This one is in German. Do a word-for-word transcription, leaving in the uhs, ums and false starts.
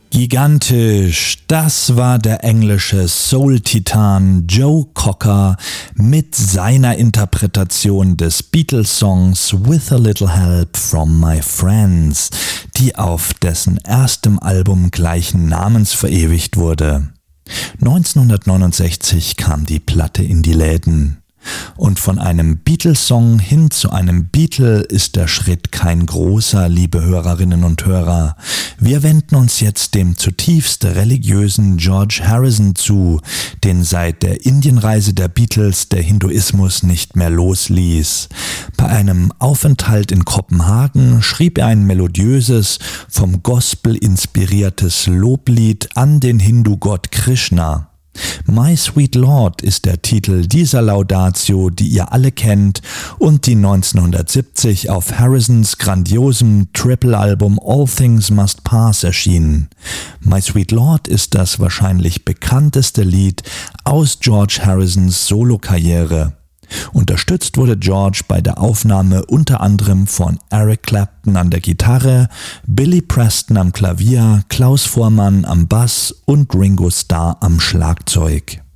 Gigantisch, das war der englische Soul-Titan Joe Cocker mit seiner Interpretation des Beatles-Songs With a Little Help from My Friends, die auf dessen erstem Album gleichen Namens verewigt wurde. neunzehnhundertneunundsechzig kam die Platte in die Läden. Und von einem Beatles-Song hin zu einem Beatle ist der Schritt kein großer, liebe Hörerinnen und Hörer. Wir wenden uns jetzt dem zutiefst religiösen George Harrison zu, den seit der Indienreise der Beatles der Hinduismus nicht mehr losließ. Bei einem Aufenthalt in Kopenhagen schrieb er ein melodiöses, vom Gospel inspiriertes Loblied an den Hindu-Gott Krishna. My Sweet Lord ist der Titel dieser Laudatio, die ihr alle kennt und die neunzehnhundertsiebzig auf Harrisons grandiosem Triple-Album All Things Must Pass erschien. My Sweet Lord ist das wahrscheinlich bekannteste Lied aus George Harrisons Solokarriere. Unterstützt wurde George bei der Aufnahme unter anderem von Eric Clapton an der Gitarre, Billy Preston am Klavier, Klaus Voormann am Bass und Ringo Starr am Schlagzeug.